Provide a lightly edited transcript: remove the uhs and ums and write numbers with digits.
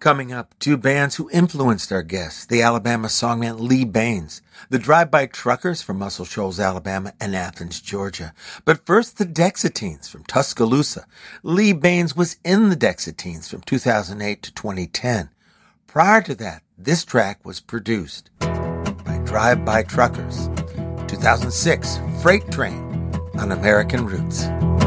Coming up, two bands who influenced our guests, the Alabama songman Lee Baines, the Drive-By Truckers from Muscle Shoals, Alabama, and Athens, Georgia. But first, the Dexateens from Tuscaloosa. Lee Baines was in the Dexateens from 2008 to 2010. Prior to that, this track was produced by Drive-By Truckers. 2006, Freight Train on American Roots.